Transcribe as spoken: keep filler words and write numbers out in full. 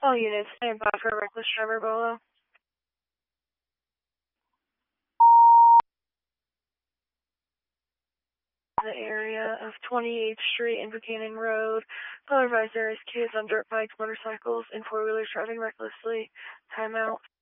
All units, stand by for a reckless driver, Bolo. The area of twenty-eighth Street and Buchanan Road. Color advised there is kids on dirt bikes, motorcycles, and four-wheelers driving recklessly. Timeout.